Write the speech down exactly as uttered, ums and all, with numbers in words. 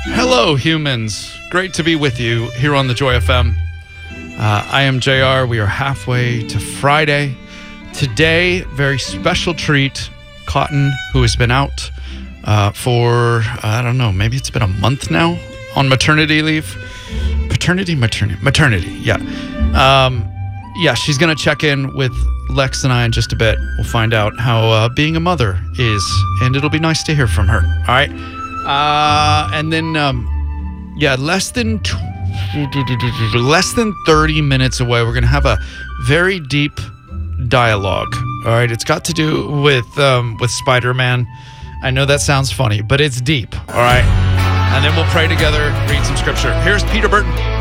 Hello, humans. Great to be with you here on the Joy F M. Uh, I am J R. We are halfway to Friday. Today, very special treat. Cotton, who has been out uh, for, I don't know, maybe it's been a month now on maternity leave. Paternity, maternity, maternity, yeah. Um, yeah, she's going to check in with Lex and I in just a bit. We'll find out how uh, being a mother is, and it'll be nice to hear from her. All right? Uh, and then, um, yeah, less than tw- less than thirty minutes away, we're going to have a very deep dialogue. All right, it's got to do with um, with Spider-Man. I know that sounds funny, but it's deep. All right, and then we'll pray together, read some scripture. Here's Peter Burton.